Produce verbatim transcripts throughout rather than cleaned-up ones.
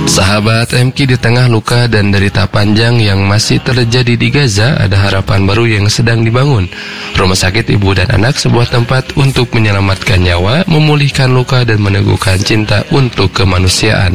Sahabat M K, di tengah luka dan derita panjang yang masih terjadi di Gaza, ada harapan baru yang sedang dibangun. Rumah Sakit Ibu dan Anak, sebuah tempat untuk menyelamatkan nyawa, memulihkan luka dan meneguhkan cinta untuk kemanusiaan.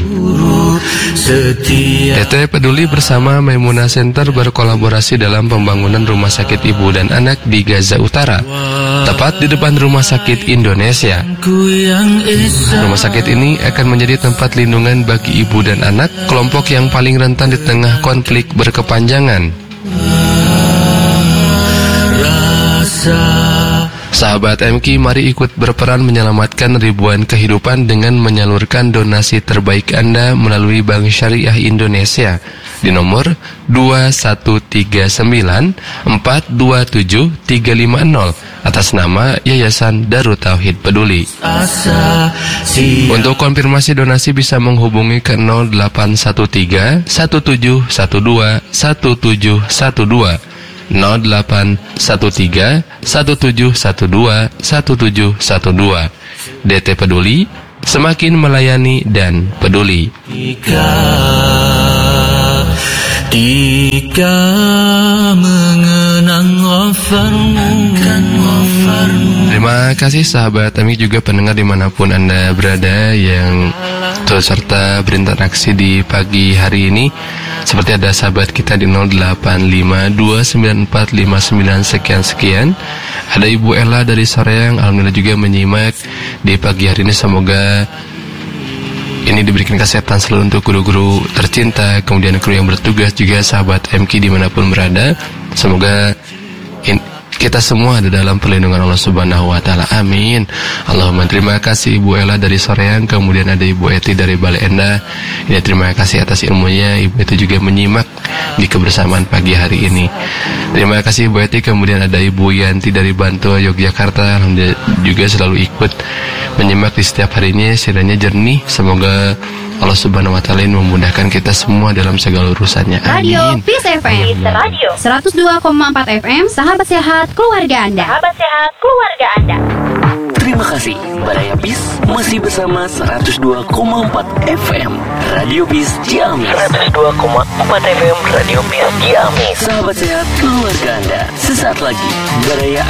T T Peduli bersama Maimuna Center berkolaborasi dalam pembangunan Rumah Sakit Ibu dan Anak di Gaza Utara, tepat di depan Rumah Sakit Indonesia. Rumah sakit ini akan menjadi tempat lindungan bagi ibu dan anak, kelompok yang paling rentan di tengah konflik berkepanjangan. Sahabat M K, mari ikut berperan menyelamatkan ribuan kehidupan dengan menyalurkan donasi terbaik Anda melalui Bank Syariah Indonesia di nomor dua satu tiga sembilan empat dua tujuh tiga lima nol atas nama Yayasan Darut Tauhid Peduli. Untuk konfirmasi donasi bisa menghubungi ke nol delapan satu tiga satu tujuh satu dua satu tujuh satu dua, nol delapan satu tiga satu tujuh satu dua satu tujuh satu dua. D T Peduli, semakin melayani dan peduli. Jika, jika mengenang wafarmu. Terima kasih sahabat kami, juga pendengar dimanapun Anda berada yang turut serta berinteraksi di pagi hari ini. Seperti ada sahabat kita di nol delapan lima dua sembilan empat lima sembilan sekian sekian. Ada Ibu Ella dari Soreang, alhamdulillah juga menyimak di pagi hari ini. Semoga ini diberikan kesehatan selalu untuk guru-guru tercinta, kemudian kru yang bertugas, juga sahabat M K dimanapun berada. Semoga in, kita semua ada dalam perlindungan Allah Subhanahu wa Ta'ala. Amin. Allahumma. Terima kasih Ibu Ella dari Soreang, kemudian ada Ibu Eti dari Bale Endah. Ya, terima kasih atas ilmunya. Ibu Eti juga menyimak di kebersamaan pagi hari ini. Terima kasih Ibu Eti. Kemudian ada Ibu Yanti dari Bantul, Yogyakarta. Alhamdulillah juga selalu ikut menyimak di setiap harinya. Siranya jernih. Semoga Allah Subhanahu wa Ta'ala memudahkan kita semua dalam segala urusannya. Amin. Radio Peace F M, Radio seratus dua koma empat F M, sahabat sehat keluarga Anda. Sahabat sehat keluarga Anda. Terima kasih, Baraya Peace masih bersama seratus dua koma empat F M Radio Peace Ciamis. seratus dua koma empat F M Radio Peace Ciamis. Sahabat sehat keluarga Anda. Sesaat lagi Baraya